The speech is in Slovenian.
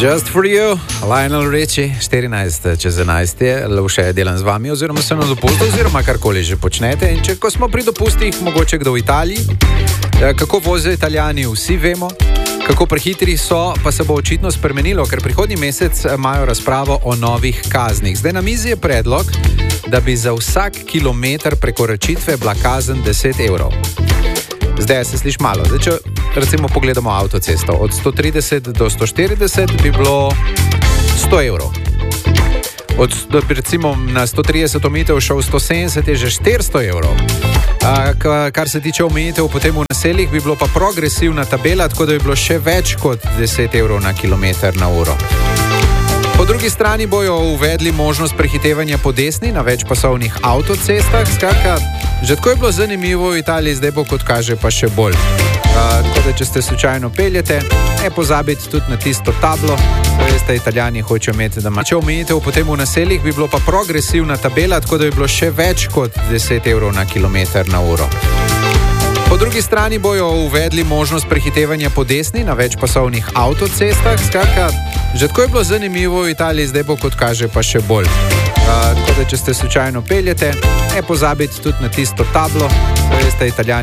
Just for you, Lionel Richie, 14 čez 11 je, Lovše je delan z vami, oziroma se na dopustu, oziroma karkoli že počnete. In če ko smo pri dopustih, mogoče kdo v Italiji, kako vozijo Italijani, vsi vemo, kako prehitri so, pa se bo očitno spremenilo, ker prihodnji mesec imajo razpravo o novih kaznih. Zdaj na mizi je predlog, da bi za vsak kilometr prekoračitve bila kazen 10 evrov. Zdaj se sliši malo. Zdaj, če recimo pogledamo avtocesto, od 130 do 140 bi bilo 100 evrov. Recimo na 130 omejitev šel 170 je že 400 evrov. Kar se tiče omejitev potem v naseljih, bi bilo pa progresivna tabela, tako da bi bilo še več kot 10 evrov na kilometr na uro. Po drugi strani bojo uvedli možnost prehitevanja po desni na več pasovnih avtocestah. Skratka, že tako je bilo zanimivo v Italiji, zdaj bo kot kaže pa še bolj. Tako da, če ste slučajno peljete, ne pozabite tudi na tisto tablo. Veste, Italijani hočejo imeti, da ima. Če omejitev potem v naseljih, bi bilo pa progresivna tabela, tako da bi bilo še več kot 10 evrov na kilometr na uro. Po drugi strani bojo uvedli možnost prehitevanja po desni na več pasovnih avtocestah. Skratka, že tako je bilo zanimivo v Italiji, zdaj bo kot kaže pa še bolj. Tako da, če ste slučajno peljete, ne pozabite tudi na tisto tablo. Veste, Italijani